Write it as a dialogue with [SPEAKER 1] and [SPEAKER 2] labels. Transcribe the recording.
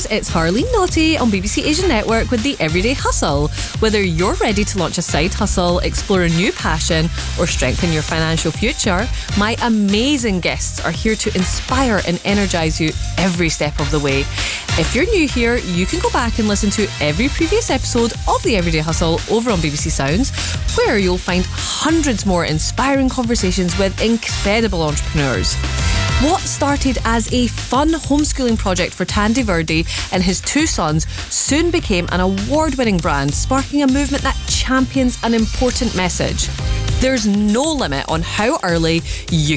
[SPEAKER 1] listeners, it's Harleen Naughty on BBC Asian Network with The Everyday Hustle. Whether you're ready to launch a side hustle, explore a new passion, or strengthen your financial future, my amazing guests are here to inspire and energise you every step of the way. If you're new here, you can go back and listen to every previous episode of The Everyday Hustle over on BBC Sounds, where you'll find hundreds more inspiring conversations with incredible entrepreneurs. What started as a fun homeschooling project for Tandy Verdi and his two sons soon became an award-winning brand, sparking a movement that champions an important message. There's no limit on how early you